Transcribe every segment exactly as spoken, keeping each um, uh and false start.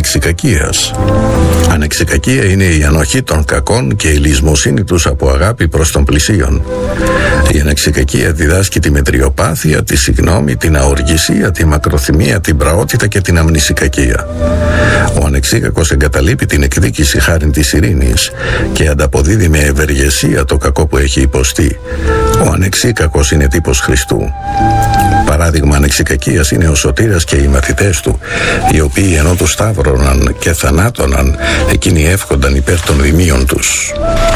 ανεξικακίας. Ανεξικακία είναι η ανοχή των κακών και η λησμοσύνη τους από αγάπη προς τον πλησίον. Η ανεξικακία διδάσκει τη μετριοπάθεια, τη συγνώμη, την αοργησία, τη μακροθυμία, την πραότητα και την αμνησικακία. Ο ανεξίκακος εγκαταλείπει την εκδίκηση χάριν της ειρήνης και ανταποδίδει με ευεργεσία το κακό που έχει υποστεί. Ο ανεξίκακος είναι τύπος Χριστού. Παράδειγμα ανεξικακίας είναι ο Σωτήρας και οι μαθητές του, οι οποίοι ενώ τους σταύρωναν και θανάτωναν, εκείνοι εύχονταν υπέρ των δημίων τους.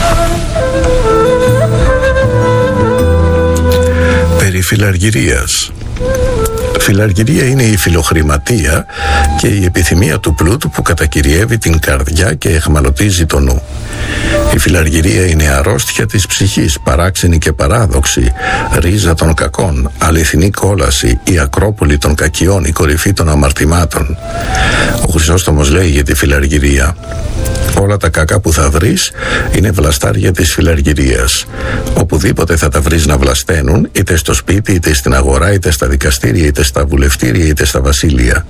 Περί φιλαργυρίας. Φιλαργυρία είναι η φιλοχρηματία και η επιθυμία του πλούτου που κατακυριεύει την καρδιά και εχμαλωτίζει το νου. Η φιλαργυρία είναι αρρώστια της ψυχής, παράξενη και παράδοξη, ρίζα των κακών, αληθινή κόλαση, η ακρόπολη των κακιών, η κορυφή των αμαρτημάτων. Ο Χρυσόστομος λέει για τη φιλαργυρία: όλα τα κακά που θα βρεις είναι βλαστάρια της φιλαργυρίας. Οπουδήποτε θα τα βρεις να βλασταίνουν, είτε στο σπίτι, είτε στην αγορά, είτε στα δικαστήρια, είτε στα βουλευτήρια, είτε στα βασίλεια.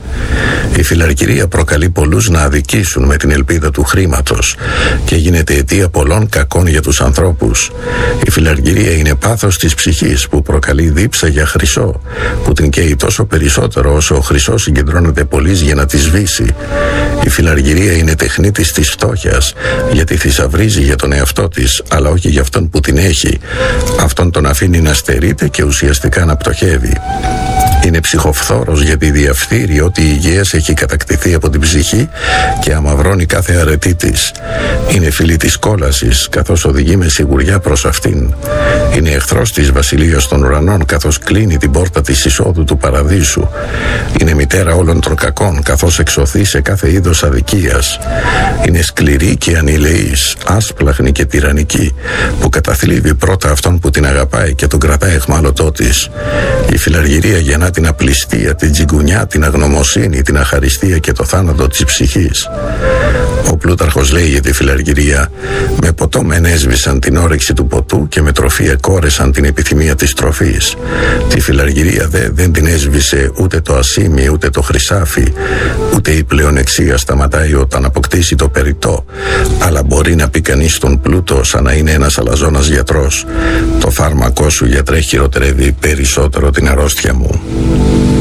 Η φιλαργυρία προκαλεί πολλούς να αδικήσουν με την ελπίδα του χρήματος και γίνεται αιτία πολλών κακών για τους ανθρώπους. Η φιλαργυρία είναι πάθος της ψυχής που προκαλεί δίψα για χρυσό, που την καίει τόσο περισσότερο όσο ο χρυσός συγκεντρώνεται πολύς για να τη σβήσει. Η φιλαργυρία είναι τεχνίτης της φτώχειας, γιατί θησαυρίζει για τον εαυτό της, αλλά όχι για αυτόν που την έχει. Αυτόν τον αφήνει να στερείται και ουσιαστικά να πτωχεύει. Είναι ψυχοφθόρος γιατί διαφθείρει ότι η υγείας έχει κατακτηθεί από την ψυχή και αμαυρώνει κάθε αρετή της. Είναι φίλη της κόλασης, καθώς οδηγεί με σιγουριά προς αυτήν. Είναι εχθρός της βασιλείας των ουρανών, καθώς κλείνει την πόρτα της εισόδου του παραδείσου. Είναι μητέρα όλων των κακών, καθώς εξωθεί σε κάθε είδος αδικίας. Είναι σκληρή και ανηλεής, άσπλαχνη και τυραννική, που καταθλίβει πρώτα αυτόν που την αγαπάει και τον κρατάει εχμάλωτό της. Η φιλαργυρία γεννά την απληστία, την τσιγκουνιά, την αγνωμοσύνη, την αχαριστία και το θάνατο της ψυχής. Ο Πλούταρχος λέει για τη φιλαργυρία: με ποτό μεν έσβησαν την όρεξη του ποτού και με τροφή εκόρεσαν την επιθυμία της τροφής. Τη φιλαργυρία δε δεν την έσβησε ούτε το ασίμι ούτε το χρυσάφι, ούτε η πλεονεξία σταματάει όταν αποκτήσει το περιττό, αλλά μπορεί να πει κανείς στον πλούτο σαν να είναι ένας αλαζόνας γιατρός: το φάρμακό σου, γιατρέ, χειροτερεύει περισσότερο την αρρώστια μου.